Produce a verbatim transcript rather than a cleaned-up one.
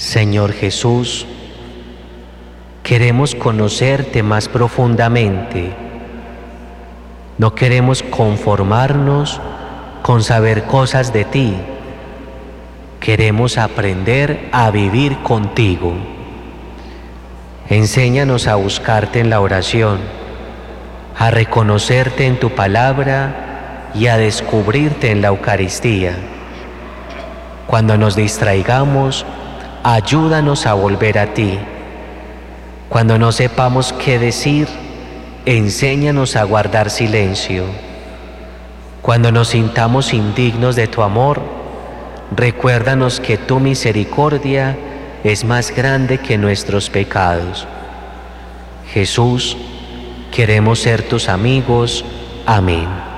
Señor Jesús, queremos conocerte más profundamente. No queremos conformarnos con saber cosas de ti. Queremos aprender a vivir contigo. Enséñanos a buscarte en la oración, a reconocerte en tu palabra y a descubrirte en la Eucaristía. Cuando nos distraigamos, ayúdanos a volver a ti. Cuando no sepamos qué decir, enséñanos a guardar silencio. Cuando nos sintamos indignos de tu amor, recuérdanos que tu misericordia es más grande que nuestros pecados. Jesús, queremos ser tus amigos. Amén.